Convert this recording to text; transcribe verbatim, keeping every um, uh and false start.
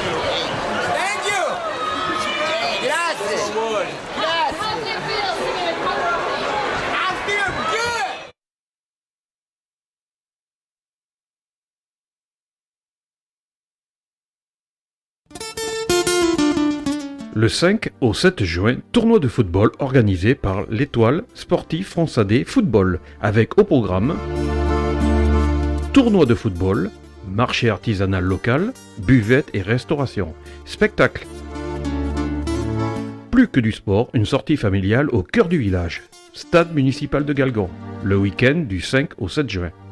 Thank you. Grazie. How's it feel singing a cover of me? I feel good. Le cinq au sept juin, tournoi de football organisé par l'Étoile Sportive Fonssadé Football, avec au programme tournoi de football, marché artisanal local, buvette et restauration, spectacle. Plus que du sport, une sortie familiale au cœur du village, stade municipal de Galgon, le week-end du cinq au sept juin.